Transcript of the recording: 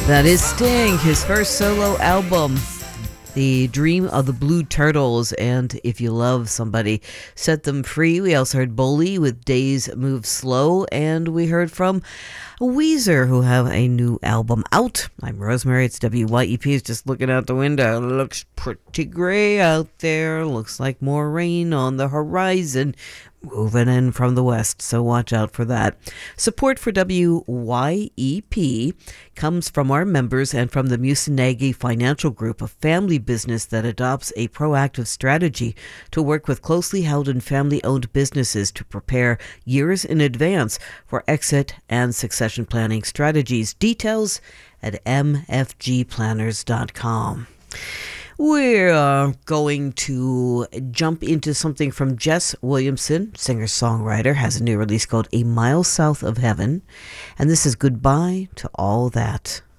That is Sting, his first solo album, The Dream of the Blue Turtles, and If You Love Somebody, Set Them Free. We also heard Boley with Days Move Slow, and we heard from Weezer, who have a new album out. I'm Rosemary, it's WYEP. Is just looking out the window. It looks pretty gray out there. Looks like more rain on the horizon. Moving in from the west, so watch out for that. Support for WYEP comes from our members and from the Musanagi Financial Group, a family business that adopts a proactive strategy to work with closely held and family-owned businesses to prepare years in advance for exit and succession planning strategies. Details at mfgplanners.com. We're going to jump into something from Jess Williamson, singer-songwriter, has a new release called A Mile South of Heaven. And this is Goodbye to All That.